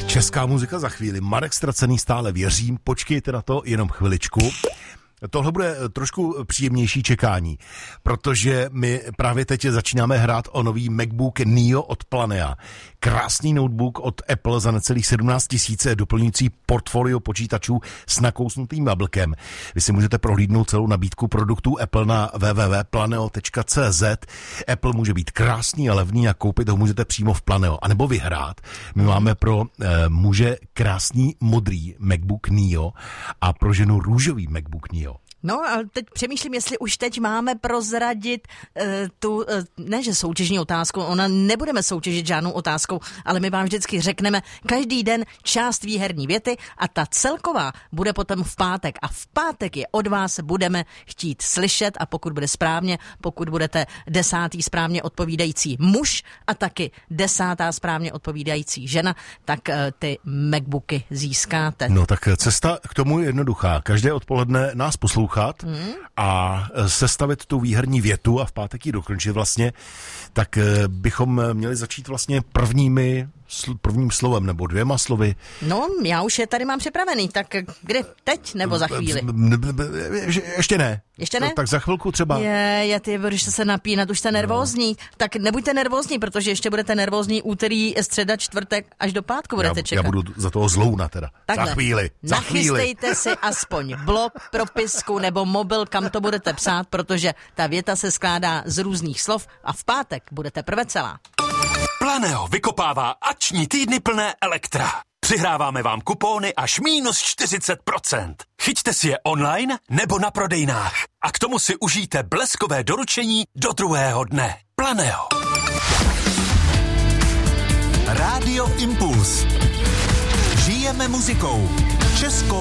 Česká muzika za chvíli. Marek Ztracený, Stále věřím. Počkejte na to jenom chviličku. Tohle bude trošku příjemnější čekání, protože my právě teď začínáme hrát o nový MacBook Neo od Planea. Krásný notebook od Apple za necelých 17 000, doplňující portfolio počítačů s nakousnutým jablkem. Vy si můžete prohlídnout celou nabídku produktů Apple na www.planeo.cz. Apple může být krásný a levný a koupit ho můžete přímo v Planeo, anebo vyhrát. My máme pro muže krásný modrý MacBook Neo a pro ženu růžový MacBook Neo. No a teď přemýšlím, jestli už teď máme prozradit ne že soutěžní otázku, ona nebudeme soutěžit žádnou otázkou, ale my vám vždycky řekneme každý den část výherní věty a ta celková bude potom v pátek. A v pátek je od vás budeme chtít slyšet a pokud bude správně, pokud budete 10. správně odpovídající muž a taky 10. správně odpovídající žena, tak ty MacBooky získáte. No tak cesta k tomu je jednoduchá. Každé odpoledne nás poslouchat a sestavit tu výherní větu a v pátek ji dokončit vlastně, tak bychom měli začít vlastně prvním slovem nebo 2 slovy. No, já už je tady mám připravený, tak kde teď nebo za chvíli? Ještě ne. Ještě ne? Tak za chvilku třeba. Ty budeš se napínat, už jste nervózní. Tak nebuďte nervózní, protože ještě budete nervózní úterý, středa, čtvrtek, až do pátku budete čekat. Já budu za toho zlouna teda. Takhle. Za chvíli. Nachystejte si aspoň blok, propisku nebo mobil, kam to budete psát, protože ta věta se skládá z různých slov a v pátek budete prve celá. Planeo vykopává akční týdny plné elektra. Přihráváme vám kupóny až -40%. Chyťte si je online nebo na prodejnách. A k tomu si užijte bleskové doručení do druhého dne. Planeo. Rádio Impuls. Žijeme muzikou. Českou